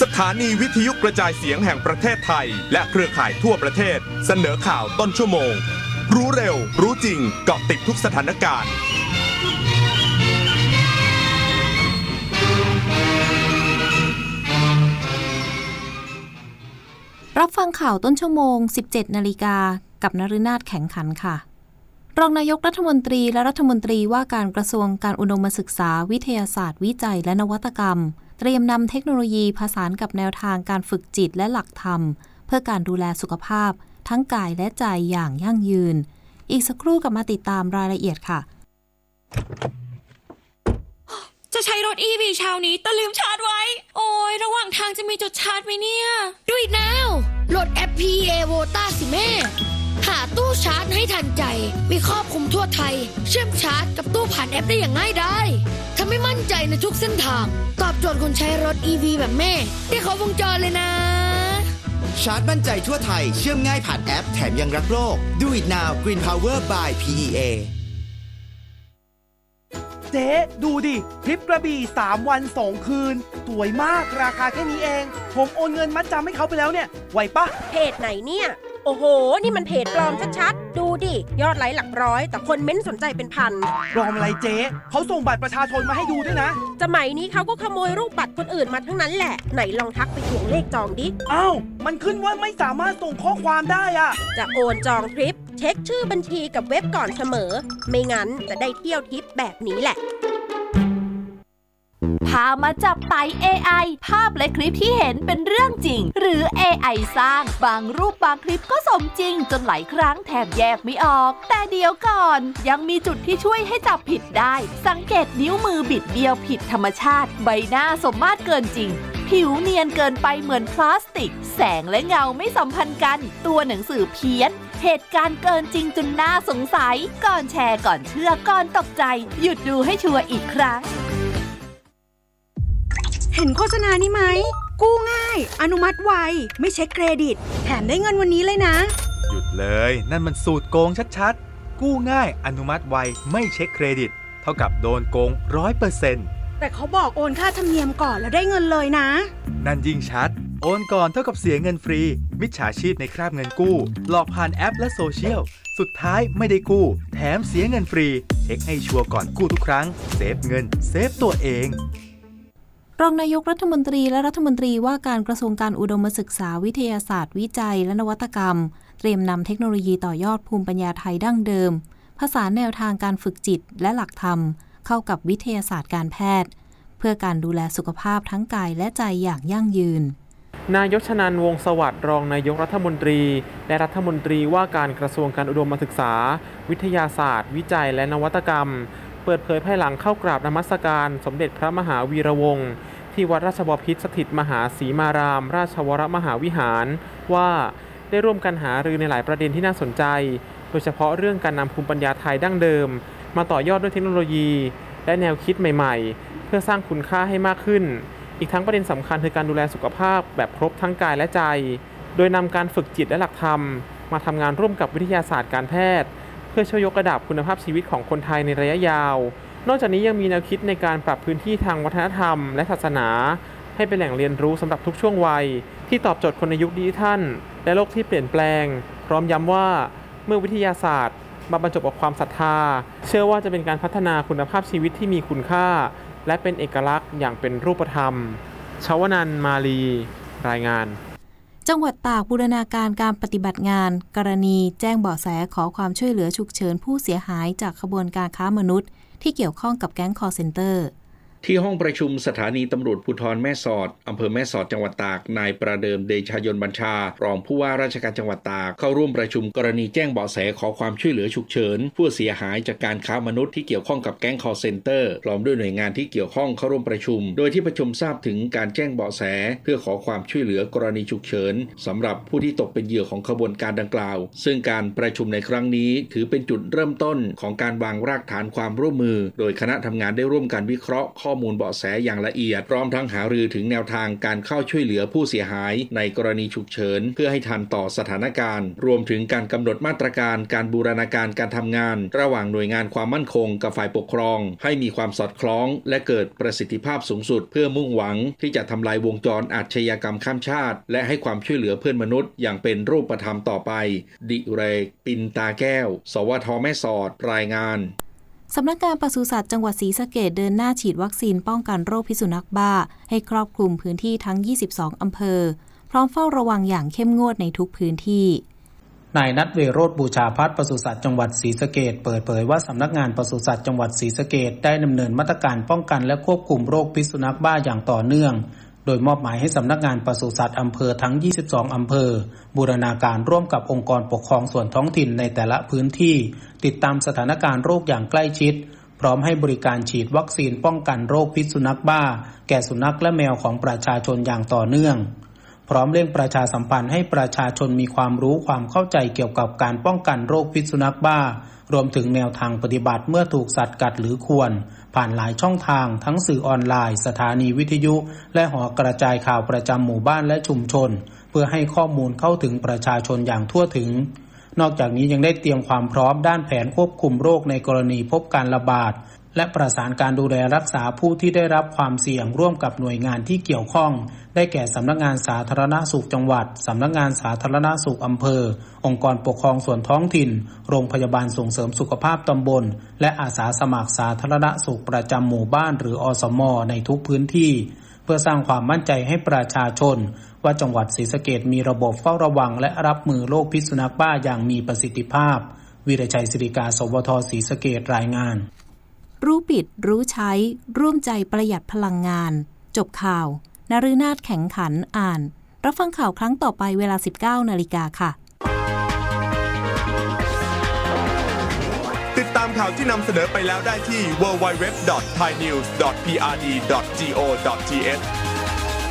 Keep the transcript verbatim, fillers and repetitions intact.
สถานีวิทยุกระจายเสียงแห่งประเทศไทยและเครือข่ายทั่วประเทศเสนอข่าวต้นชั่วโมงรู้เร็วรู้จริงเกาะติดทุกสถานการณ์รับฟังข่าวต้นชั่วโมง สิบเจ็ดนาฬิกากับนฤนาถแข็งขันค่ะรองนายกรัฐมนตรีและรัฐมนตรีว่าการกระทรวงการอุดมศึกษาวิทยาศาสตร์วิจัยและนวัตกรรมเตรียมนำเทคโนโลยีผสานกับแนวทางการฝึกจิตและหลักธรรมเพื่อการดูแลสุขภาพทั้งกายและใจอย่างยั่งยืนอีกสักครู่กลับมาติดตามรายละเอียดค่ะจะใช้รถ อี วี เช้านี้แต่ลืมชาร์จไว้โอ้ยระหว่างทางจะมีจุดชาร์จไหมเนี่ยดูอีกแล้วโหลดแอป พี อี เอ Vota สิแม่หาตู้ชาร์จให้ทันใจมีครอบคลุมทั่วไทยเชื่อมชาร์จกับตู้ผ่านแอปได้อย่างง่ายดายทำให้มั่นใจในทุกเส้นทางตอบโจทย์คนใช้รถ อี วี แบบแม่ได้ครบวงจรเลยนะชาร์จมั่นใจทั่วไทยเชื่อมง่ายผ่านแอปแถมยังรักโลก Do it now Green Power by พี อี เอเจ๊ดูดิทริปกระบี่สามวันสองคืนสวยมากราคาแค่นี้เองผมโอนเงินมัดจำให้เขาไปแล้วเนี่ยไหวปะเพจไหนเนี่ยโอ้โหนี่มันเพจปลอมชัดๆดูดิยอดไลค์หลักร้อยแต่คนเม้นสนใจเป็นพันปลอมอะไรเจ๊เขาส่งบัตรประชาชนมาให้ดูด้วยนะสมัยนี้เขาก็ขโมยรูปบัตรคนอื่นมาทั้งนั้นแหละไหนลองทักไปทวงเลขจองดิอ้าวมันขึ้นว่าไม่สามารถส่งข้อความได้อะจะโอนจองทริปเช็คชื่อบัญชีกับเว็บก่อนเสมอไม่งั้นจะได้เที่ยวทริปแบบนี้แหละพามาจับไต่ เอ ไอ ภาพและคลิปที่เห็นเป็นเรื่องจริงหรือ เอ ไอ สร้างบางรูปบางคลิปก็สมจริงจนหลายครั้งแทบแยกไม่ออกแต่เดี๋ยวก่อนยังมีจุดที่ช่วยให้จับผิดได้สังเกตนิ้วมือบิดเบี้ยวผิดธรรมชาติใบหน้าสมมาตรเกินจริงผิวเนียนเกินไปเหมือนพลาสติกแสงและเงาไม่สัมพันธ์กันตัวหนังสือเพี้ยนเหตุการณ์เกินจริงจนน่าสงสัยก่อนแชร์ก่อนเชื่อก่อนตกใจหยุดดูให้ชัวร์อีกครั้งเห็นโฆษณานี้ไหมกู้ง่ายอนุมัติไวไม่เช็คเครดิตแถมได้เงินวันนี้เลยนะหยุดเลยนั่นมันสูตรโกงชัดๆกู้ง่ายอนุมัติไวไม่เช็คเครดิตเท่ากับโดนโกง ร้อยเปอร์เซ็นต์แต่เขาบอกโอนค่าธรรมเนียมก่อนแล้วได้เงินเลยนะนั่นยิ่งชัดโอนก่อนเท่ากับเสียเงินฟรีมิจฉาชีพในคราบเงินกู้หลอกผ่านแอปและโซเชียลสุดท้ายไม่ได้กู้แถมเสียเงินฟรีเช็คให้ชัวร์ก่อนกู้ทุกครั้งเซฟเงินเซฟตัวเองรองนายกรัฐมนตรีและรัฐมนตรีว่าการกระทรวงการอุดมศึกษาวิทยาศาสตร์วิจัยและนวัตกรรมเตรียมนำเทคโนโลยีต่อยอดภูมิปัญญาไทยดั้งเดิมผสานแนวทางการฝึกจิตและหลักธรรมเข้ากับวิทยาศาสตร์การแพทย์เพื่อการดูแลสุขภาพทั้งกายและใจอย่างยั่งยืนนายกชนันท์ วงศ์สวัสดิ์รองนายกรัฐมนตรีและรัฐมนตรีว่าการกระทรวงการอุดมศึกษาวิทยาศาสตร์วิจัยและนวัตกรรมเปิดเผยภายหลังเข้ากราบนมัสการสมเด็จพระมหาวีระวงศ์ที่วัดราชบพิตรสถิตมหาสีมารามราชวรมหาวิหารว่าได้ร่วมกันหารือในหลายประเด็นที่น่าสนใจโดยเฉพาะเรื่องการนำภูมิปัญญาไทยดั้งเดิมมาต่อยอดด้วยเทคโนโลยีและแนวคิดใหม่ๆเพื่อสร้างคุณค่าให้มากขึ้นอีกทั้งประเด็นสำคัญคือการดูแลสุขภาพแบบครบทั้งกายและใจโดยนำการฝึกจิตและหลักธรรมมาทำงานร่วมกับวิทยาศาสตร์การแพทย์เพื่อช่วยยกระดับคุณภาพชีวิตของคนไทยในระยะยาวนอกจากนี้ยังมีแนวคิดในการปรับพื้นที่ทางวัฒนธรรมและศาสนาให้เป็นแหล่งเรียนรู้สำหรับทุกช่วงวัยที่ตอบโจทย์คนในยุคดิจิทัลและโลกที่เปลี่ยนแปลงพร้อมย้ำว่าเมื่อวิทยาศาสตร์มาบรรจบกับความศรัทธาเชื่อว่าจะเป็นการพัฒนาคุณภาพชีวิตที่มีคุณค่าและเป็นเอกลักษณ์อย่างเป็นรูปธรรมชวนันท์ มาลีรายงานจังหวัดตากบูรณาการการปฏิบัติงานกรณีแจ้งเบาะแสขอความช่วยเหลือฉุกเฉินผู้เสียหายจากขบวนการค้ามนุษย์ที่เกี่ยวข้องกับแก๊ง call center ที่ห้องประชุมสถานีตำรวจภูธรแม่สอดอำเภอแม่สอดจังหวัดตากนายประเดิมเดชยนต์บัญชารองผู้ว่าราชการจังหวัดตากเข้าร่วมประชุมกรณีแจ้งเบาะแสขอความช่วยเหลือฉุกเฉินผู้เสียหายจากการค้ามนุษย์ที่เกี่ยวข้องกับแก๊ง call center พร้อมด้วยหน่วยงานที่เกี่ยวข้องเข้าร่วมประชุมโดยที่ประชุมทราบถึงการแจ้งเบาะแสเพื่อขอความช่วยเหลือกรณีฉุกเฉินสำหรับผู้ที่ตกเป็นเหยื่อของขบวนการดังกล่าวซึ่งการประชุมในครั้งนี้ถือเป็นจุดเริ่มต้นของการวางรากฐานความร่วมมือโดยคณะทำงานได้ร่วมกันวิเคราะห์ข้ออมูลเบาะแสอย่างละเอียดพร้อมทั้งหารือถึงแนวทางการเข้าช่วยเหลือผู้เสียหายในกรณีฉุกเฉินเพื่อให้ทันต่อสถานการณ์รวมถึงการกำหนดมาตรการการบูรณาการการทำงานระหว่างหน่วยงานความมั่นคงกับฝ่ายปกครองให้มีความสอดคล้องและเกิดประสิทธิภาพสูงสุดเพื่อมุ่งหวังที่จะทำลายวงจรอาชญากรรมข้ามชาติและให้ความช่วยเหลือเพื่อนมนุษย์อย่างเป็นรูปธรรมต่อไปดิเรกปินตาแก้วสวทแม่สอดรายงานสำนักงานปศุสัตว์จังหวัดศรีสะเกษเดินหน้าฉีดวัคซีนป้องกันโรคพิษสุนัขบ้าให้ครอบคลุมพื้นที่ทั้งยี่สิบสองอำเภอพร้อมเฝ้าระวังอย่างเข้มงวดในทุกพื้นที่นายนัทเวโรจน์บูชาภัทรปศุสัตว์จังหวัดศรีสะเกษเปิดเผยว่าสำนักงานปศุสัตว์จังหวัดศรีสะเกษได้ดำเนินมาตรการป้องกันและควบคุมโรคพิษสุนัขบ้าอย่างต่อเนื่องโดยมอบหมายให้สำนักงานปศุสัตว์อำเภอทั้งยี่สิบสองอำเภอบูรณาการร่วมกับองค์กรปกครองส่วนท้องถิ่นในแต่ละพื้นที่ติดตามสถานการณ์โรคอย่างใกล้ชิดพร้อมให้บริการฉีดวัคซีนป้องกันโรคพิษสุนัขบ้าแก่สุนัขและแมวของประชาชนอย่างต่อเนื่องพร้อมเร่งประชาสัมพันธ์ให้ประชาชนมีความรู้ความเข้าใจเกี่ยวกับการป้องกันโรคพิษสุนัขบ้ารวมถึงแนวทางปฏิบัติเมื่อถูกสัตว์กัดหรือข่วนผ่านหลายช่องทางทั้งสื่อออนไลน์สถานีวิทยุและหอกระจายข่าวประจำหมู่บ้านและชุมชนเพื่อให้ข้อมูลเข้าถึงประชาชนอย่างทั่วถึงนอกจากนี้ยังได้เตรียมความพร้อมด้านแผนควบคุมโรคในกรณีพบการระบาดและประสานการดูแลรักษาผู้ที่ได้รับความเสี่ยงร่วมกับหน่วยงานที่เกี่ยวข้องได้แก่สำนักงานสาธารณสุขจังหวัดสำนักงานสาธารณสุขอำเภอองค์กรปกครองส่วนท้องถิ่นโรงพยาบาลส่งเสริมสุขภาพตำบลและอาสาสมัครสาธารณสุขประจำหมู่บ้านหรืออสม.ในทุกพื้นที่เพื่อสร้างความมั่นใจให้ประชาชนว่าจังหวัดศรีสะเกษมีระบบเฝ้าระวังและรับมือโรคพิษสุนัขบ้าอย่างมีประสิทธิภาพวีรชัยศิริกาสวทศรีสะเกษรายงานรู้ปิดรู้ใช้ร่วมใจประหยัดพลังงานจบข่าวนฤนาถแข็งขันอ่านรับฟังข่าวครั้งต่อไปเวลา สิบเก้านาฬิกา ค่ะติดตามข่าวที่นำเสนอไปแล้วได้ที่ ดับเบิลยู ดับเบิลยู ดับเบิลยู ดอท ไทยนิวส์ ดอท พี อาร์ ดี ดอท จี โอ ดอท ที เอช